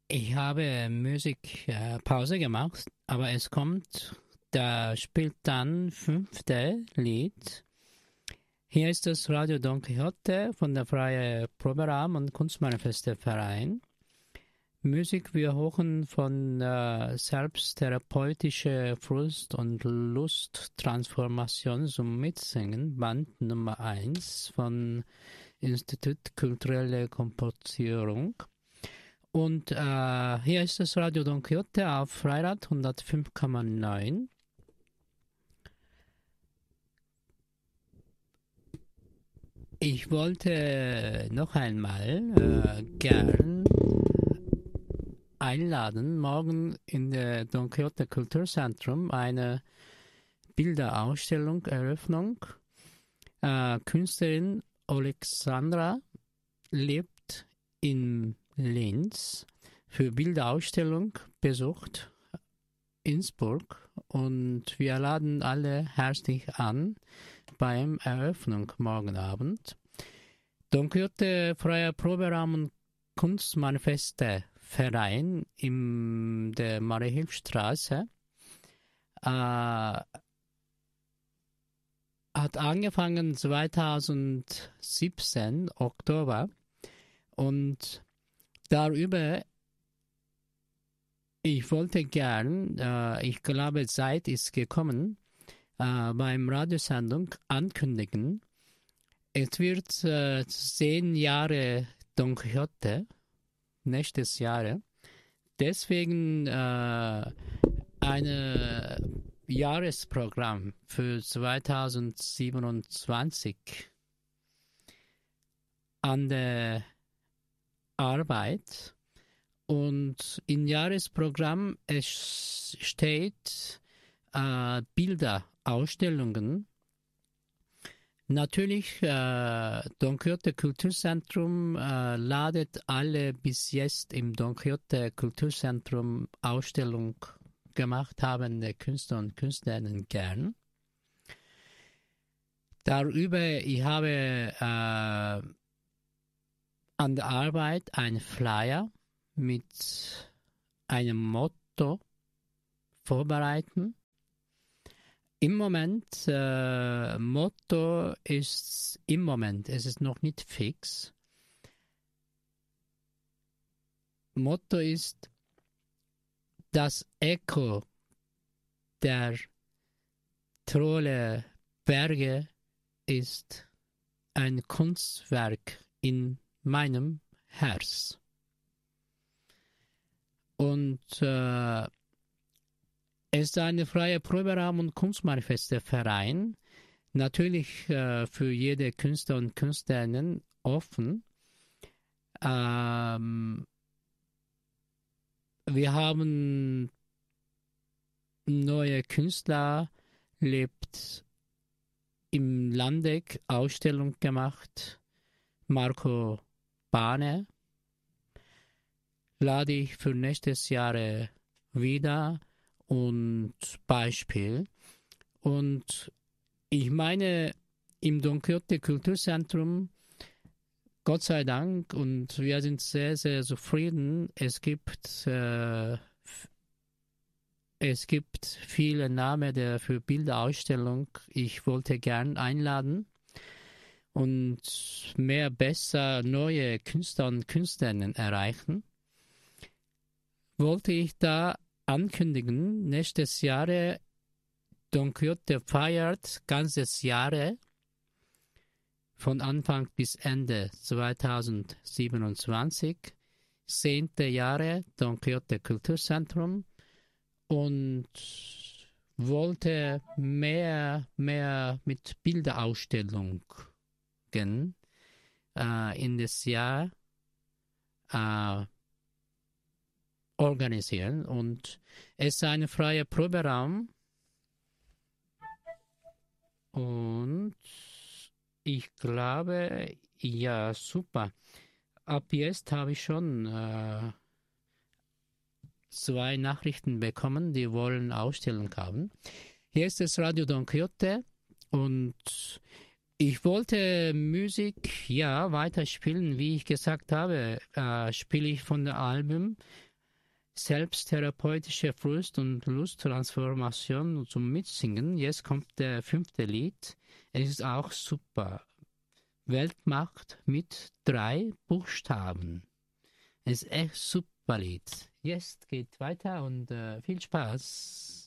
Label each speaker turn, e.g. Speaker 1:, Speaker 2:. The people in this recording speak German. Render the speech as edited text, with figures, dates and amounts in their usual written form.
Speaker 1: Ich habe Musikpause gemacht, aber es kommt, da spielt dann fünfte Lied. Hier ist das Radio Don Quixote von der Freie Proberaum und Kunstmanifeste Verein. Musik wir hochen von selbsttherapeutische Frust- und Lusttransformation zum Mitsingen, Band Nummer 1 von Institut Kulturelle Komposierung. Und hier ist das Radio Don Quixote auf Freirad 105,9. Ich wollte noch einmal gern einladen, morgen in der Don Quixote Kulturzentrum eine Bilderausstellung, Eröffnung. Künstlerin Alexandra lebt in Linz, für Bilderausstellung besucht Innsbruck, und wir laden alle herzlich an beim Eröffnung morgen Abend. Don Quixote Freier Proberaum und Kunstmanifeste Verein in der Marie-Hilf-Straße hat angefangen 2017, Oktober, und darüber, ich wollte gern, ich glaube, Zeit ist gekommen, beim Radiosendung ankündigen. Es wird 10 Jahre Don Quixote, nächstes Jahr. Deswegen ein Jahresprogramm für 2027 an der Arbeit, und im Jahresprogramm es steht Bilderausstellungen. Natürlich, Don Quixote Kulturzentrum ladet alle bis jetzt im Don Quixote Kulturzentrum Ausstellung gemacht habende Künstler und Künstlerinnen gern. Darüber, ich habe an der Arbeit einen Flyer mit einem Motto vorbereiten. Im Moment, Motto ist im Moment, es ist noch nicht fix. Motto ist: Das Echo der Trolle Berge ist ein Kunstwerk in meinem Herz. Und es ist eine freie Proberaum- und Kunstmanifeste Verein, natürlich für jede Künstler und Künstlerinnen offen. Wir haben neue Künstler, lebt im Landeck, Ausstellung gemacht, Marco Bane, lade ich für nächstes Jahr wieder und Beispiel. Und ich meine, im Don Quixote Kulturzentrum, Gott sei Dank, und wir sind sehr, sehr zufrieden, es gibt viele Namen für Bilderausstellung. Ich wollte gern einladen und besser neue Künstler und Künstlerinnen erreichen. Wollte ich da ankündigen, nächstes Jahr Don Quixote feiert ganzes Jahr von Anfang bis Ende 2027, 10. Jahre Don Quixote Kulturzentrum, und wollte mehr mit Bilderausstellungen in das Jahr organisieren, und es ist ein freier Proberaum, und ich glaube, ja, super. Ab jetzt habe ich schon 2 Nachrichten bekommen, die wollen Ausstellung haben. Hier ist das Radio Don Quixote, und ich wollte Musik weiterspielen. Wie ich gesagt habe, spiele ich von dem Album selbsttherapeutische Frust- und Lusttransformation zum Mitsingen. Jetzt kommt der 5. Lied. Es ist auch super. Weltmacht mit 3 Buchstaben. Es ist echt super Lied. Jetzt geht weiter und viel Spaß.